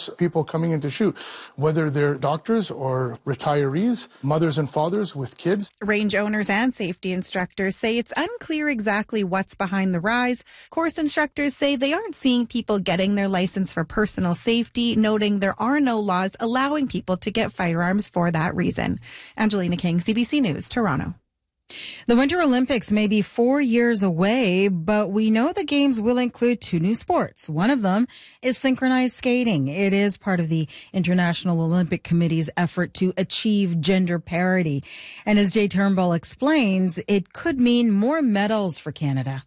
those people coming in to shoot, whether they're doctors or retirees, mothers and fathers with kids. Range owners and safety instructors say it's unclear exactly what's behind the rise. Course instructors say they aren't seeing people getting their license for personal safety, noting there are no laws allowing people to get firearms for that reason. Angelina King, CBC News, Toronto. The Winter Olympics may be 4 years away, but we know the Games will include 2 new sports. One of them is synchronized skating. It is part of the International Olympic Committee's effort to achieve gender parity. And as Jay Turnbull explains, it could mean more medals for Canada.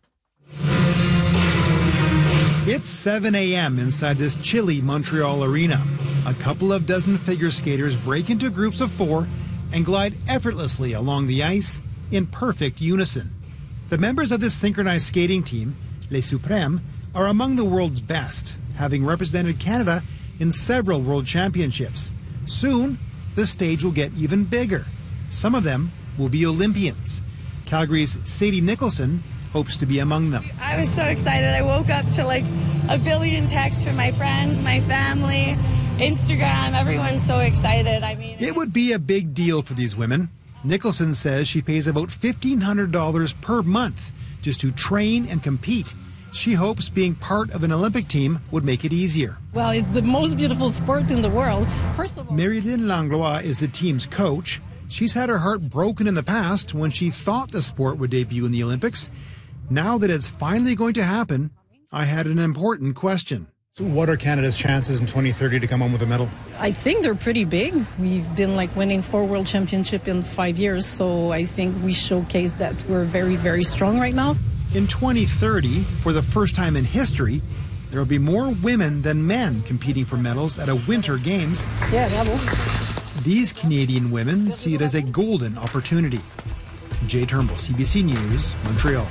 It's 7 a.m. inside this chilly Montreal arena. A couple of dozen figure skaters break into groups of 4 and glide effortlessly along the ice in perfect unison. The members of this synchronized skating team, Les Suprêmes, are among the world's best, having represented Canada in several world championships. Soon, the stage will get even bigger. Some of them will be Olympians. Calgary's Sadie Nicholson hopes to be among them. I was so excited. I woke up to like a billion texts from my friends, my family, Instagram. Everyone's so excited. I mean, it would be a big deal for these women. Nicholson says she pays about $1,500 per month just to train and compete. She hopes being part of an Olympic team would make it easier. Well, it's the most beautiful sport in the world. First of all, Marilyn Langlois is the team's coach. She's had her heart broken in the past when she thought the sport would debut in the Olympics. Now that it's finally going to happen, I had an important question. So what are Canada's chances in 2030 to come home with a medal? I think they're pretty big. We've been winning 4 world championships in 5 years, so I think we showcase that we're very, very strong right now. In 2030, for the first time in history, there will be more women than men competing for medals at a Winter Games. Yeah, bravo. These Canadian women see it as a golden opportunity. Jay Turnbull, CBC News, Montreal.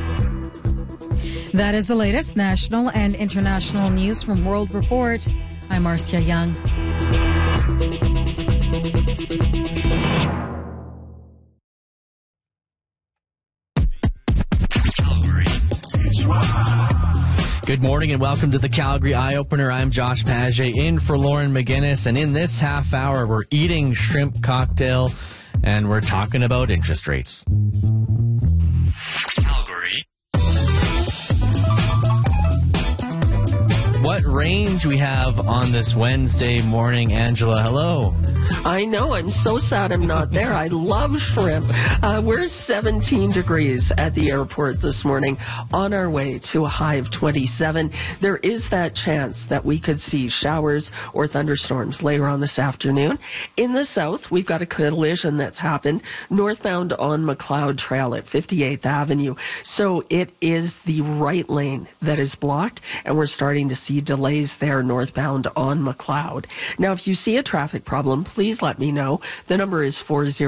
That is the latest national and international news from World Report. I'm Marcia Young. Good morning and welcome to the Calgary Eye Opener. I'm Josh Paget in for Lauren McGinnis, and in this half hour we're eating shrimp cocktail and we're talking about interest rates. Calgary. What range we have on this Wednesday morning, Angela? Hello. I know. I'm so sad I'm not there. I love shrimp. We're 17 degrees at the airport this morning, on our way to a high of 27. There is that chance that we could see showers or thunderstorms later on this afternoon. In the south, we've got a collision that's happened northbound on McLeod Trail at 58th Avenue. So it is the right lane that is blocked, and we're starting to see delays there northbound on McLeod. Now, if you see a traffic problem, please let me know. The number is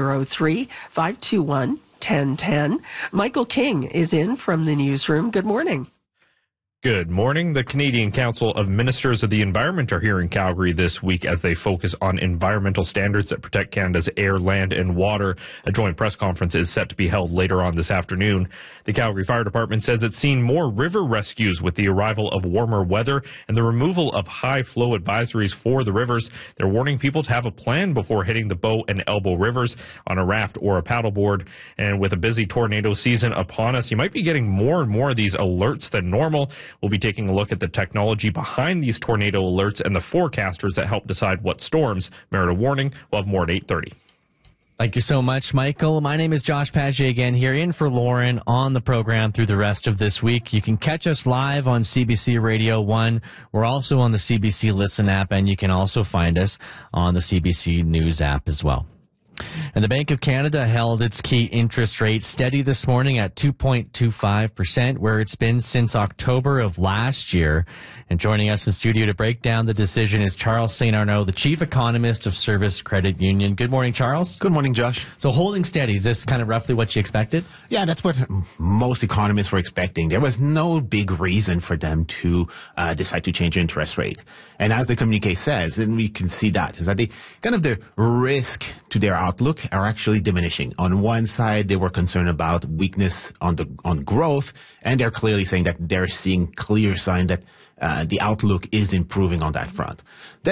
403-521-1010. Michael King is in from the newsroom. Good morning. Good morning. The Canadian Council of Ministers of the Environment are here in Calgary this week as they focus on environmental standards that protect Canada's air, land, and water. A joint press conference is set to be held later on this afternoon. The Calgary Fire Department says it's seen more river rescues with the arrival of warmer weather and the removal of high flow advisories for the rivers. They're warning people to have a plan before hitting the Bow and Elbow rivers on a raft or a paddleboard. And with a busy tornado season upon us, you might be getting more and more of these alerts than normal. We'll be taking a look at the technology behind these tornado alerts and the forecasters that help decide what storms merit a warning. We'll have more at 8:30. Thank you so much, Michael. My name is Josh Paget again here in for Lauren on the program through the rest of this week. You can catch us live on CBC Radio 1. We're also on the CBC Listen app, and you can also find us on the CBC News app as well. And the Bank of Canada held its key interest rate steady this morning at 2.25%, where it's been since October of last year. And joining us in studio to break down the decision is Charles St. Arnaud, the chief economist of Service Credit Union. Good morning, Charles. Good morning, Josh. So holding steady, is this kind of roughly what you expected? Yeah, that's what most economists were expecting. There was no big reason for them to decide to change interest rate. And as the communique says, then we can see that, is that they kind of the risk to their outlook are actually diminishing. On one side, they were concerned about weakness on growth, and they're clearly saying that they're seeing clear sign that the outlook is improving on that front. Then